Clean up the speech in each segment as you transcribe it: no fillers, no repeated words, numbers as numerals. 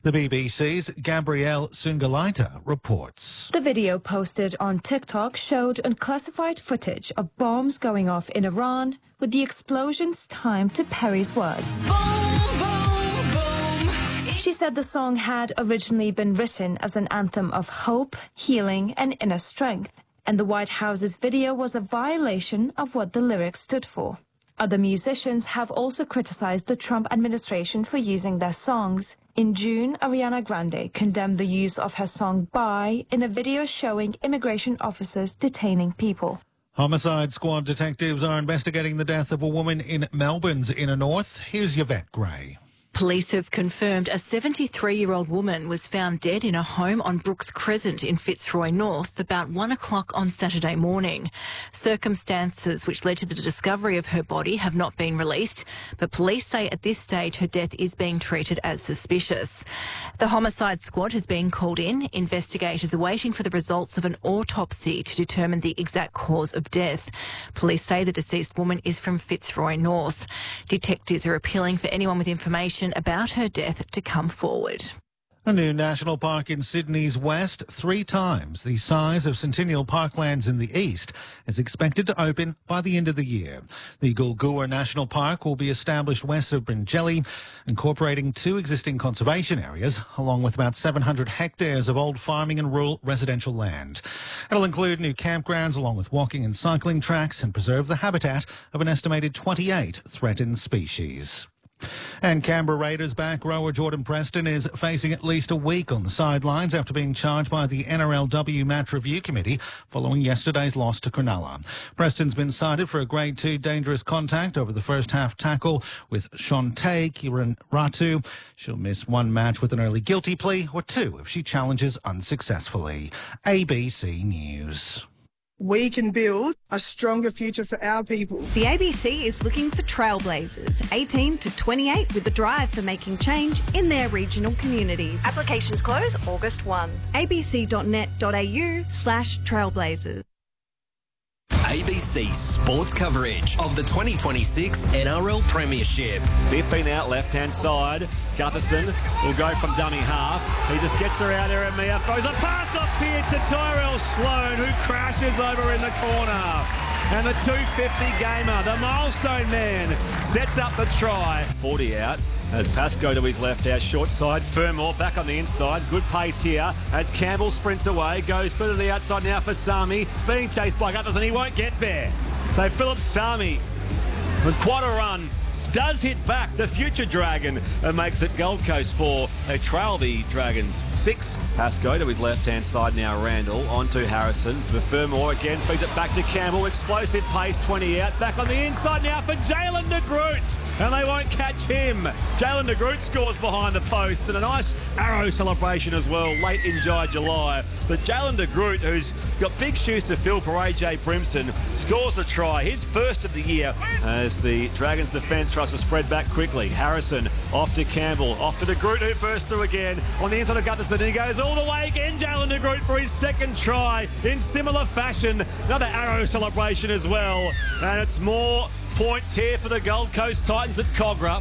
The BBC's Gabrielle Sungalaita reports. The video posted on TikTok showed unclassified footage of bombs going off in Iran, with the explosions timed to Perry's words. Boom, boom, boom. She said the song had originally been written as an anthem of hope, healing and inner strength, and the White House's video was a violation of what the lyrics stood for. Other musicians have also criticized the Trump administration for using their songs. In June, Ariana Grande condemned the use of her song Bye in a video showing immigration officers detaining people. Homicide Squad detectives are investigating the death of a woman in Melbourne's inner north. Here's Yvette Gray. Police have confirmed a 73-year-old woman was found dead in a home on Brooks Crescent in Fitzroy North about 1 o'clock on Saturday morning. Circumstances which led to the discovery of her body have not been released, but police say at this stage her death is being treated as suspicious. The Homicide Squad has been called in. Investigators are waiting for the results of an autopsy to determine the exact cause of death. Police say the deceased woman is from Fitzroy North. Detectives are appealing for anyone with information about her death to come forward. A new national park in Sydney's west, 3 times the size of Centennial Parklands in the east, is expected to open by the end of the year. The Goolgoor National Park will be established west of Bringelly, incorporating 2 existing conservation areas, along with about 700 hectares of old farming and rural residential land. It'll include new campgrounds along with walking and cycling tracks and preserve the habitat of an estimated 28 threatened species. And Canberra Raiders back rower Jordan Preston is facing at least a week on the sidelines after being charged by the NRLW Match Review Committee following yesterday's loss to Cronulla. Preston's been cited for a Grade 2 dangerous contact over the first half tackle with Shantae Kiran Ratu. She'll miss 1 match with an early guilty plea, or 2 if she challenges unsuccessfully. ABC News. We can build a stronger future for our people. The ABC is looking for trailblazers, 18 to 28, with the drive for making change in their regional communities. Applications close August 1. abc.net.au/trailblazers. ABC sports coverage of the 2026 NRL Premiership. 15 out, left-hand side. Gutherson will go from dummy half. He just gets her out there at Mia. Throws a pass up here to Tyrell Sloan, who crashes over in the corner. And the 250 gamer, the milestone man, sets up the try. 40 out as Pascoe to his left out, short side. Fermor back on the inside. Good pace here as Campbell sprints away. Goes further to the outside now for Sami. Being chased by Gutherson. He won't get there. So Philip Sami, with quite a run, does hit back the future Dragon and makes it Gold Coast 4. They trail the Dragons 6. Pascoe to his left-hand side now, Randall onto Harrison. The Fermor again feeds it back to Campbell. Explosive pace, 20 out. Back on the inside now for Jalen de Groot. And they won't catch him. Jalen de Groot scores behind the post, and a nice arrow celebration as well late in July. But Jalen de Groot, who's got big shoes to fill for AJ Brimson, scores the try, his first of the year, as the Dragons defence tries to spread back quickly. Harrison off to Campbell, off to de Groot, who bursts through again on the inside of Gutherson, and he goes all the way again. Jalen de Groot for his second try in similar fashion. Another arrow celebration as well, and it's more points here for the Gold Coast Titans at Cogra.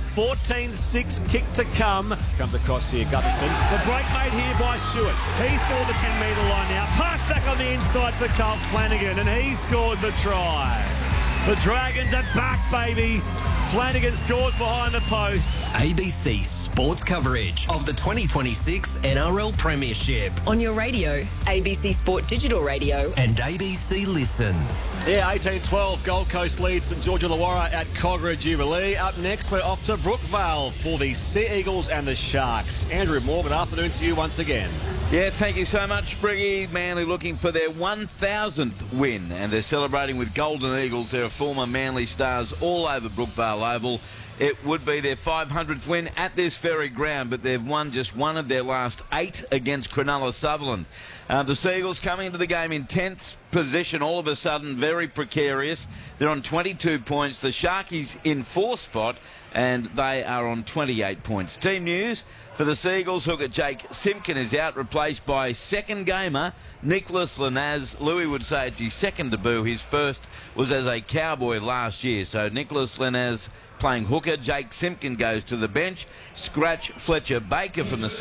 14-6 kick to come. Comes across here, Gutherson. The break made here by Stewart. He's toward the 10-metre line now. Pass back on the inside for Carl Flanagan, and he scores the try. The Dragons are back, baby. Flanagan scores behind the post. ABC sports coverage of the 2026 NRL Premiership. On your radio, ABC Sport Digital Radio. And ABC Listen. Yeah, 18-12, Gold Coast leads St George Illawarra at Cogra Jubilee. Up next, we're off to Brookvale for the Sea Eagles and the Sharks. Andrew Moore, good afternoon to you once again. Yeah, thank you so much, Briggy. Manly looking for their 1,000th win, and they're celebrating with Golden Eagles. There are former Manly stars all over Brookvale Oval. It would be their 500th win at this very ground, but they've won just one of their last 8 against Cronulla Sutherland. The Seagulls coming into the game in 10th position, all of a sudden very precarious. They're on 22 points. The Sharkies in 4th spot, and they are on 28 points. Team news for the Seagulls: hooker Jake Simpkin is out, replaced by second gamer Nicholas Linaz. Louis would say it's his second debut. His first was as a Cowboy last year. So Nicholas Linaz playing hooker. Jake Simpkin goes to the bench. Scratch Fletcher Baker from the